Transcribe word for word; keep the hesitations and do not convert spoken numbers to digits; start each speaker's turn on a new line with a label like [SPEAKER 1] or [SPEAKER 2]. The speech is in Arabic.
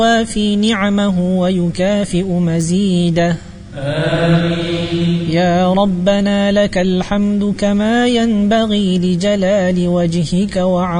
[SPEAKER 1] وافي نعمه ويكافئ مزيده.
[SPEAKER 2] آمين.
[SPEAKER 1] يا ربنا لك الحمد كما ينبغي لجلال وجهك وعظمتك